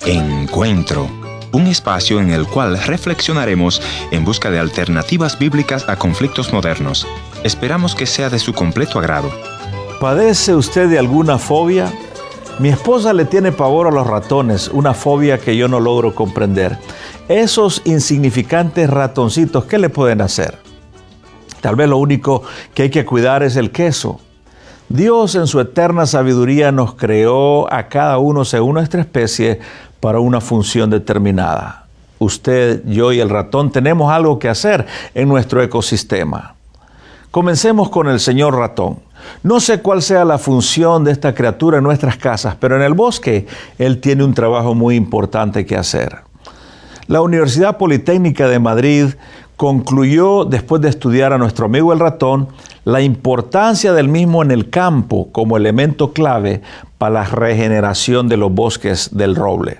Encuentro, un espacio en el cual reflexionaremos en busca de alternativas bíblicas a conflictos modernos. Esperamos que sea de su completo agrado. ¿Padece usted de alguna fobia? Mi esposa le tiene pavor a los ratones, una fobia que yo no logro comprender. Esos insignificantes ratoncitos, ¿qué le pueden hacer? Tal vez lo único que hay que cuidar es el queso. Dios en su eterna sabiduría nos creó a cada uno según nuestra especie para una función determinada. Usted, yo y el ratón tenemos algo que hacer en nuestro ecosistema. Comencemos con el señor ratón. No sé cuál sea la función de esta criatura en nuestras casas, pero en el bosque él tiene un trabajo muy importante que hacer. La Universidad Politécnica de Madrid concluyó, después de estudiar a nuestro amigo el ratón, la importancia del mismo en el campo como elemento clave para la regeneración de los bosques del roble.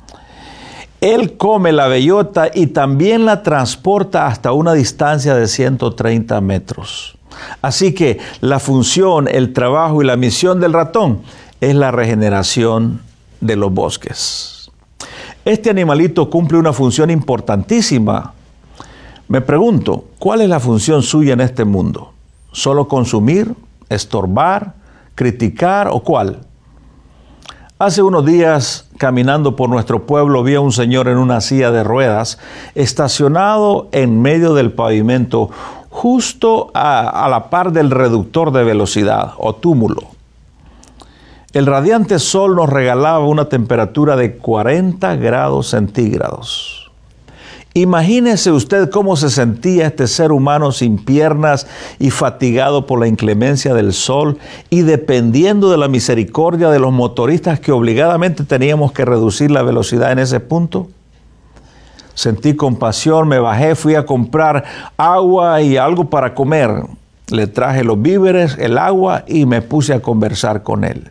Él come la bellota y también la transporta hasta una distancia de 130 metros. Así que la función, el trabajo y la misión del ratón es la regeneración de los bosques. Este animalito cumple una función importantísima. Me pregunto, ¿cuál es la función suya en este mundo? ¿Solo consumir, estorbar, criticar o cuál? Hace unos días, caminando por nuestro pueblo, vi a un señor en una silla de ruedas estacionado en medio del pavimento, justo a la par del reductor de velocidad o túmulo. El radiante sol nos regalaba una temperatura de 40 grados centígrados. Imagínese usted cómo se sentía este ser humano sin piernas y fatigado por la inclemencia del sol y dependiendo de la misericordia de los motoristas que obligadamente teníamos que reducir la velocidad en ese punto. Sentí compasión, me bajé, fui a comprar agua y algo para comer. Le traje los víveres, el agua y me puse a conversar con él.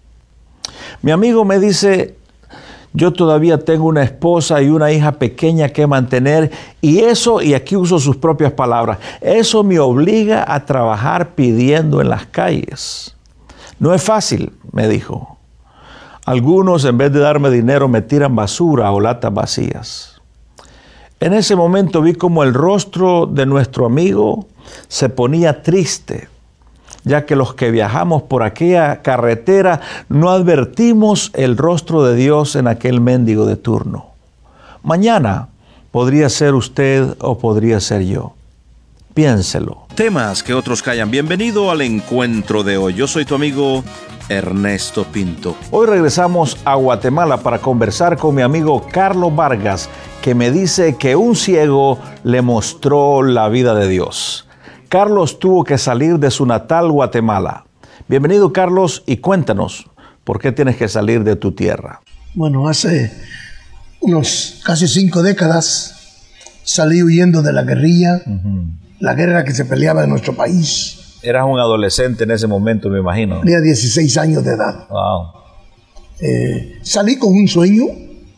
Mi amigo me dice: yo todavía tengo una esposa y una hija pequeña que mantener y eso, y aquí uso sus propias palabras, eso me obliga a trabajar pidiendo en las calles. No es fácil, me dijo. Algunos en vez de darme dinero me tiran basura o latas vacías. En ese momento vi como el rostro de nuestro amigo se ponía triste, ya que los que viajamos por aquella carretera no advertimos el rostro de Dios en aquel mendigo de turno. Mañana podría ser usted o podría ser yo. Piénselo. Temas que otros callan. Bienvenido al encuentro de hoy. Yo soy tu amigo Ernesto Pinto. Hoy regresamos a Guatemala para conversar con mi amigo Carlos Vargas, que me dice que un ciego le mostró la vida de Dios. Carlos tuvo que salir de su natal Guatemala. Bienvenido, Carlos, y cuéntanos, ¿por qué tienes que salir de tu tierra? Bueno, hace unos casi 5 décadas salí huyendo de la guerrilla, la guerra que se peleaba en nuestro país. Eras un adolescente en ese momento, me imagino. Tenía 16 años de edad. Wow. Salí con un sueño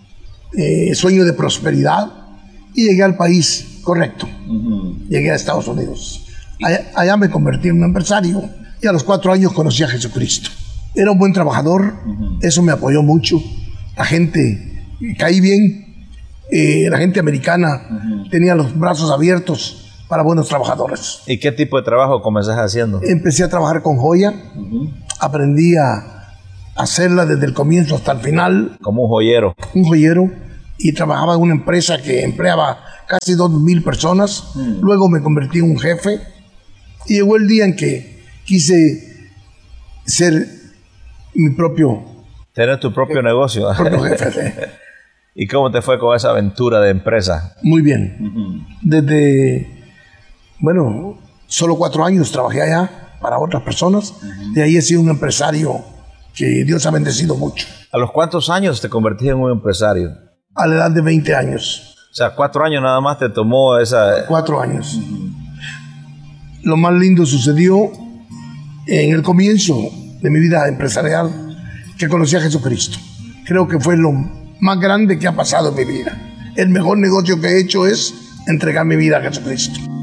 de prosperidad, y llegué al país correcto. Llegué a Estados Unidos. Allá me convertí en un empresario y a los 4 años conocí a Jesucristo. Era un buen trabajador, eso me apoyó mucho. La gente, caí bien, la gente americana tenía los brazos abiertos para buenos trabajadores. ¿Y qué tipo de trabajo comenzaste haciendo? Empecé a trabajar con joya, aprendí a hacerla desde el comienzo hasta el final. Como un joyero. Un joyero, y trabajaba en una empresa que empleaba casi 2,000 personas. Luego me convertí en un jefe. Y llegó el día en que quise ser mi propio... Tener tu propio negocio. Propio jefe. ¿Y cómo te fue con esa aventura de empresa? Muy bien. Solo 4 años trabajé allá para otras personas. De ahí he sido un empresario que Dios ha bendecido mucho. ¿A los cuántos años te convertiste en un empresario? A la edad de 20 años. O sea, 4 años nada más te tomó esa... 4 años. Lo más lindo sucedió en el comienzo de mi vida empresarial, que conocí a Jesucristo. Creo que fue lo más grande que ha pasado en mi vida. El mejor negocio que he hecho es entregar mi vida a Jesucristo.